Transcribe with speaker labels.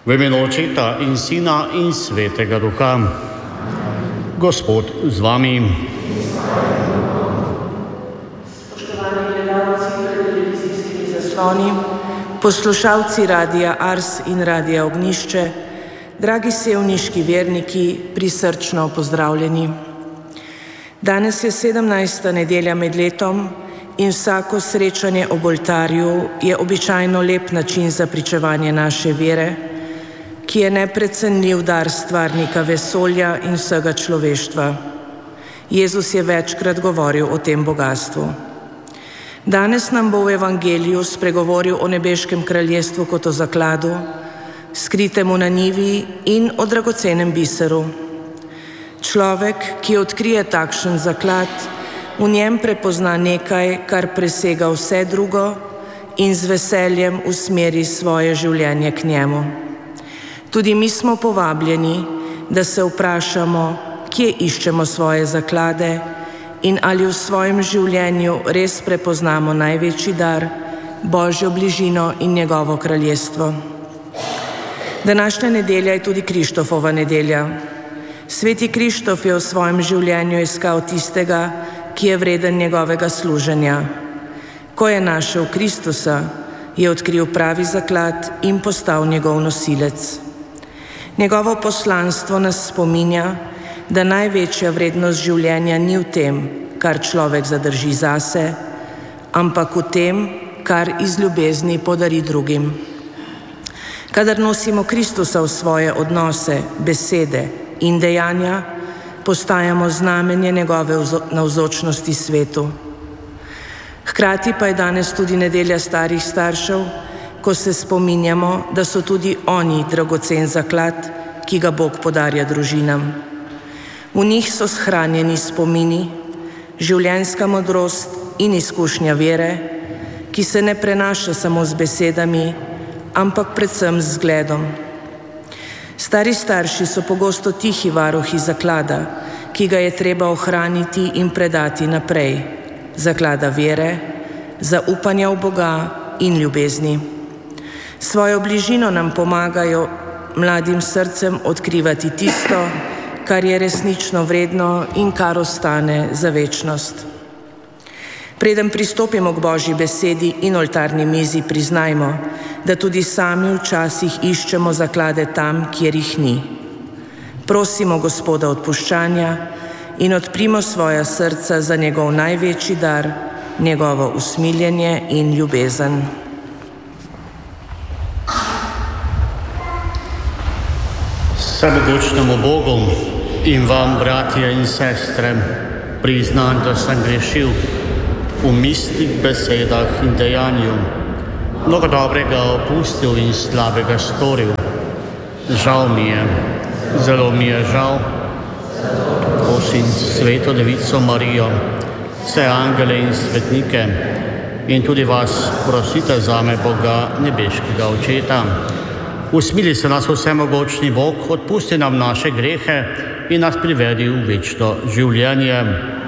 Speaker 1: V imenu Očeta in Sina in Svetega Duha. Gospod z vami.
Speaker 2: Spoštovani gledalci pred televizijskimi zasloni, poslušalci Radia Ars in Radia Ognjišče, dragi sevniški verniki, prisrčno pozdravljeni. Danes je 17. nedelja med letom in vsako srečanje ob oltarju je običajno lep način za pričevanje naše vere, ki je neprecenljiv dar stvarnika vesolja in vsega človeštva. Jezus je večkrat govoril o tem bogatstvu. Danes nam bo v Evangeliju spregovoril o nebeškem kraljestvu kot o zakladu, skritemu na njivi in o dragocenem biseru. Človek, ki odkrije takšen zaklad, v njem prepozna nekaj, kar presega vse drugo in z veseljem usmeri svoje življenje k njemu. Tudi mi smo povabljeni, da se vprašamo, kje iščemo svoje zaklade in ali v svojem življenju res prepoznamo največji dar, Božjo bližino in njegovo kraljestvo. Današnja nedelja je tudi Krištofova nedelja. Sveti Krištof je v svojem življenju iskal tistega, ki je vreden njegovega služenja. Ko je našel Kristusa, je odkril pravi zaklad in postal njegov nosilec. Njegovo poslanstvo nas spominja, da največja vrednost življenja ni v tem, kar človek zadrži zase, ampak v tem, kar iz ljubezni podari drugim. Kadar nosimo Kristusa v svoje odnose, besede in dejanja, postajamo znamenje njegove navzočnosti svetu. Hkrati pa je danes tudi nedelja starih staršev, ko se spominjamo, da so tudi oni dragocen zaklad, ki ga Bog podarja družinam. V njih so shranjeni spomini, življenjska modrost in izkušnja vere, ki se ne prenaša samo z besedami, ampak predvsem z zgledom. Stari starši so pogosto tihi varuhi zaklada, ki ga je treba ohraniti in predati naprej, zaklada vere, zaupanja v Boga in ljubezni. Svojo bližino nam pomagajo mladim srcem odkrivati tisto, kar je resnično vredno in kar ostane za večnost. Preden pristopimo k Božji besedi in oltarni mizi, priznajmo, da tudi sami včasih iščemo zaklade tam, kjer jih ni. Prosimo Gospoda odpuščanja in odprimo svoja srca za njegov največji dar, njegovo usmiljenje in ljubezen.
Speaker 1: Vsemogočnemu Bogu in vam, bratje in sestre, priznam, da sem grešil v mislih, besedah in dejanju, mnogo dobrega opustil in slabega storil. Žal mi je, zelo mi je žal. Prosim Sveto Devico Marijo, vse angele in svetnike in tudi vas prosite zame, Boga nebeškega Očeta. Usmili se nas vsemogočni Bog, odpusti nam naše grehe in nas privedi v večno življenje.